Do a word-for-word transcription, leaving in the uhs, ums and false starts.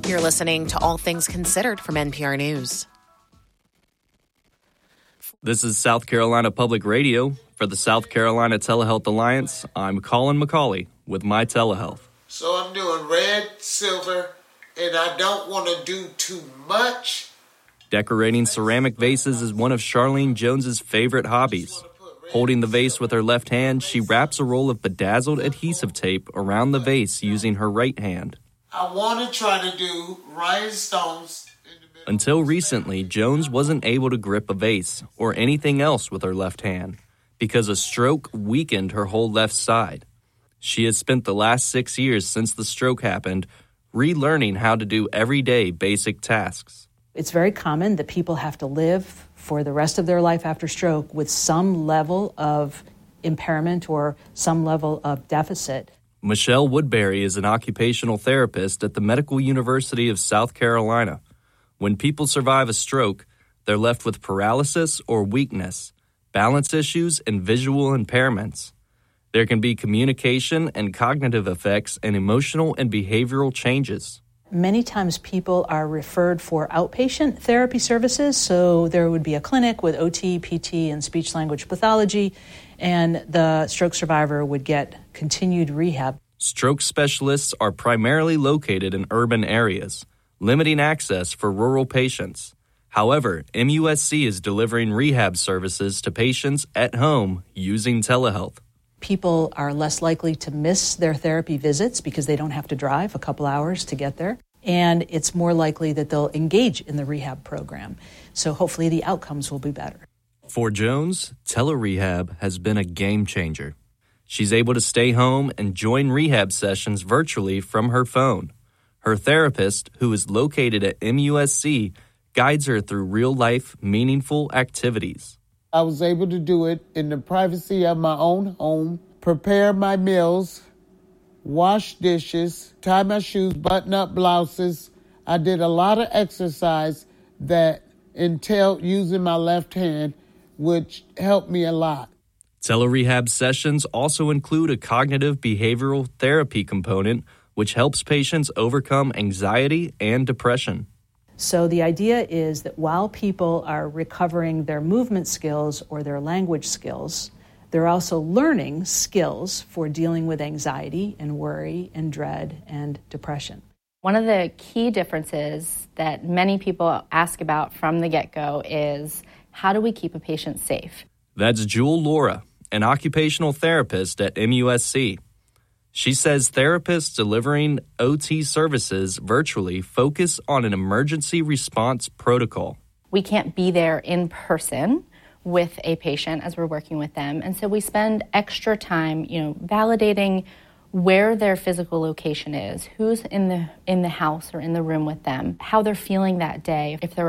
You're listening to All Things Considered from N P R News. This is South Carolina Public Radio. For the South Carolina Telehealth Alliance, I'm Colin McCauley with My Telehealth. So I'm doing red, silver, and I don't want to do too much. Decorating ceramic vases is one of Charlene Jones's favorite hobbies. Holding the vase with her left hand, she wraps a roll of bedazzled adhesive tape around the vase using her right hand. I want to try to do rhinestones. Until recently, Jones wasn't able to grip a vase or anything else with her left hand because a stroke weakened her whole left side. She has spent the last six years since the stroke happened relearning how to do everyday basic tasks. It's very common that people have to live for the rest of their life after stroke with some level of impairment or some level of deficit. Michelle Woodbury is an occupational therapist at the Medical University of South Carolina. When people survive a stroke, they're left with paralysis or weakness, balance issues, and visual impairments. There can be communication and cognitive effects and emotional and behavioral changes. Many times people are referred for outpatient therapy services, so there would be a clinic with O T, P T, and speech-language pathology, and the stroke survivor would get continued rehab. Stroke specialists are primarily located in urban areas, limiting access for rural patients. However, M U S C is delivering rehab services to patients at home using telehealth. People are less likely to miss their therapy visits because they don't have to drive a couple hours to get there. And it's more likely that they'll engage in the rehab program. So hopefully the outcomes will be better. For Jones, telerehab has been a game changer. She's able to stay home and join rehab sessions virtually from her phone. Her therapist, who is located at M U S C, guides her through real-life, meaningful activities. I was able to do it in the privacy of my own home, prepare my meals, wash dishes, tie my shoes, button up blouses. I did a lot of exercise that entailed using my left hand, which helped me a lot. Telerehab sessions also include a cognitive behavioral therapy component, which helps patients overcome anxiety and depression. So the idea is that while people are recovering their movement skills or their language skills, they're also learning skills for dealing with anxiety and worry and dread and depression. One of the key differences that many people ask about from the get-go is, how do we keep a patient safe? That's Jewel Laura, an occupational therapist at M U S C. She says therapists delivering O T services virtually focus on an emergency response protocol. We can't be there in person with a patient as we're working with them, and so we spend extra time, you know, validating where their physical location is, who's in the in the house or in the room with them, how they're feeling that day, if they're